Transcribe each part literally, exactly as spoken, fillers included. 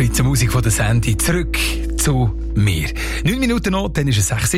Schweizer Musik von der Sandy. Zurück zu mir. Neun Minuten noch, dann ist es sechs.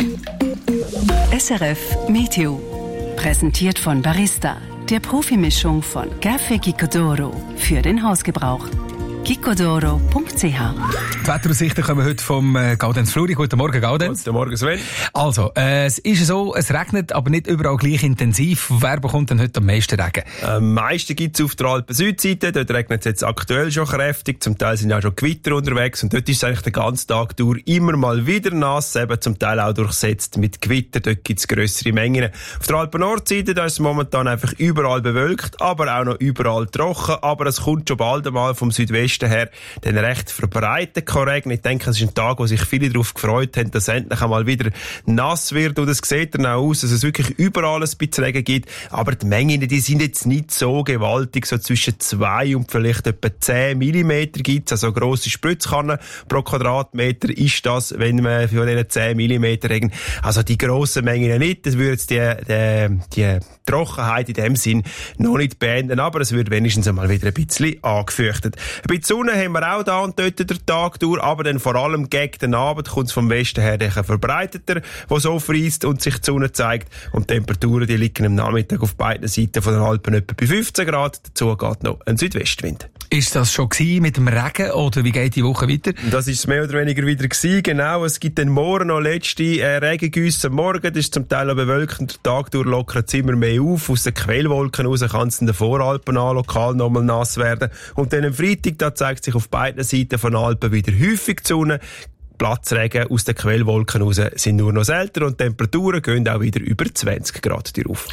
S R F Meteo. Präsentiert von Barista, der Profimischung von Café Gicodoro für den Hausgebrauch. gicodoro punkt c h. Die Wetteraussichten kommen heute vom äh, Gaudenz Fluri. Guten Morgen, Gaudenz. Guten Morgen, Sven. Also, äh, es ist so, es regnet, aber nicht überall gleich intensiv. Wer bekommt denn heute am meisten Regen? Am meisten gibt es auf der Alpen-Südseite. Dort regnet es jetzt aktuell schon kräftig. Zum Teil sind auch schon Gewitter unterwegs. Und dort ist es eigentlich den ganzen Tag durch immer mal wieder nass. Eben zum Teil auch durchsetzt mit Gewitter. Dort gibt es grössere Mengen. Auf der Alpen-Nordseite, da ist es momentan einfach überall bewölkt, aber auch noch überall trocken. Aber es kommt schon bald einmal vom Südwesten her den recht verbreiteten Regen. Ich denke, es ist ein Tag, wo sich viele darauf gefreut haben, dass es endlich einmal wieder nass wird. Und es sieht dann auch aus, dass es wirklich überall ein bisschen Regen gibt. Aber die Mengen, die sind jetzt nicht so gewaltig. So zwischen zwei und vielleicht etwa zehn Millimeter gibt es. Also grosse Spritzkannen pro Quadratmeter ist das, wenn man für diese zehn Millimeter Regen. Also die grossen Mengen nicht. Das würde jetzt die, die, die Trockenheit in dem Sinn noch nicht beenden. Aber es wird wenigstens einmal wieder ein bisschen angefürchtet. Ein bisschen Sonne haben wir auch da und dort den Tag durch, aber dann vor allem gegen den Abend kommt es vom Westen her ein verbreiteter, der so friesst und sich die Sonne zeigt. Und die Temperaturen, die liegen am Nachmittag auf beiden Seiten von den Alpen etwa bei fünfzehn Grad. Dazu geht noch ein Südwestwind. Ist das schon gewesen mit dem Regen oder wie geht die Woche weiter? Das ist mehr oder weniger wieder gewesen. Genau, es gibt dann morgen noch letzte äh, Regengüsse am Morgen. Das ist zum Teil auch bewölkt und der Tag durch lockert es immer mehr auf. Aus den Quellwolken raus kann es in den Voralpen an lokal nochmal nass werden. Und dann am Freitag, da zeigt sich auf beiden Seiten von Alpen wieder häufig die Sonne. Platzregen aus den Quellwolken raus sind nur noch selten und die Temperaturen gehen auch wieder über zwanzig Grad rauf.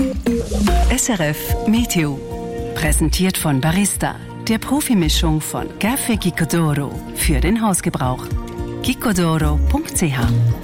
S R F Meteo. Präsentiert von Barista, der Profimischung von Café Gicodoro für den Hausgebrauch. gicodoro punkt c h.